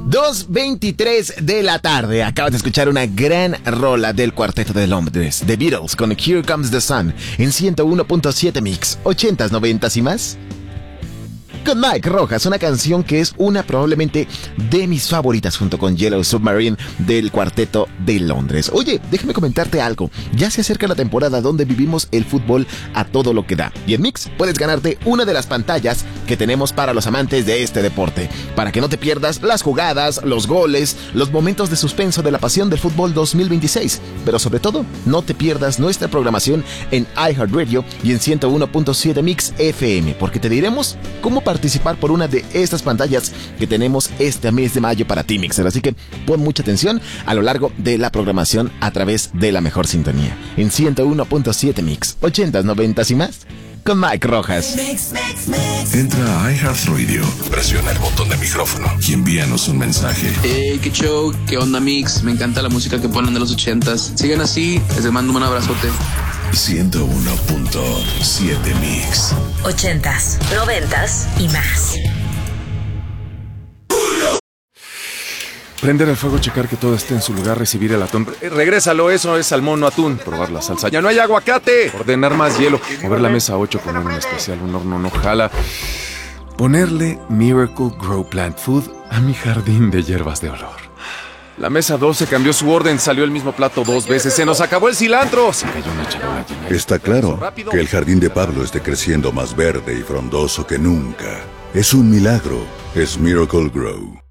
2:23 de la tarde. Acabas de escuchar una gran rola del Cuarteto de Londres, The Beatles, con Here Comes the Sun, en 101.7 Mix, 80s, 90s y más. Con Mike Rojas, una canción que es una probablemente de mis favoritas junto con Yellow Submarine del Cuarteto de Londres. Oye, déjame comentarte algo. Ya se acerca la temporada donde vivimos el fútbol a todo lo que da. Y en Mix puedes ganarte una de las pantallas que tenemos para los amantes de este deporte, para que no te pierdas las jugadas, los goles, los momentos de suspenso de la pasión del fútbol 2026. Pero sobre todo, no te pierdas nuestra programación en iHeartRadio y en 101.7 Mix FM, porque te diremos cómo participar por una de estas pantallas que tenemos este mes de mayo para ti, Mixer. Así que pon mucha atención a lo largo de la programación a través de la mejor sintonía. En 101.7 Mix, 80s, 90s y más, con Mike Rojas. Entra a iHeartRadio, presiona el botón de micrófono y envíanos un mensaje. Hey, qué show, qué onda, Mix. Me encanta la música que ponen de los 80s. Sigan así, les mando un abrazote. 101.7 Mix. 80s, 90s y más. Prender el fuego, checar que todo esté en su lugar, recibir el atún. Regrésalo, eso es salmón, no atún. Probar la salsa. ¡Ya no hay aguacate! Ordenar más hielo. Mover la mesa 8, poner un especial, un horno no jala. Ponerle Miracle Grow Plant Food a mi jardín de hierbas de olor. La mesa 12 cambió su orden, salió el mismo plato 2 veces, se nos acabó el cilantro. Se cayó una charola llena. Está claro que el jardín de Pablo esté creciendo más verde y frondoso que nunca. Es un milagro, es Miracle Grow.